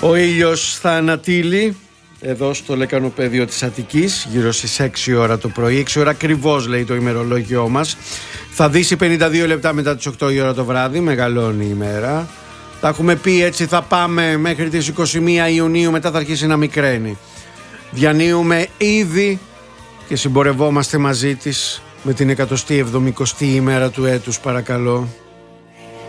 Ο ήλιος θα ανατείλει εδώ στο λεκανοπέδιο της Αττικής γύρω στις 6 ώρα το πρωί. 6 ώρα ακριβώς λέει το ημερολόγιό μας. Θα δύσει 52 λεπτά μετά τις 8 η ώρα το βράδυ. Μεγαλώνει η ημέρα. Τα έχουμε πει, έτσι θα πάμε μέχρι τις 21 Ιουνίου. Μετά θα αρχίσει να μικραίνει. Διανύουμε ήδη και συμπορευόμαστε μαζί της με την 170η ημέρα του έτους, παρακαλώ.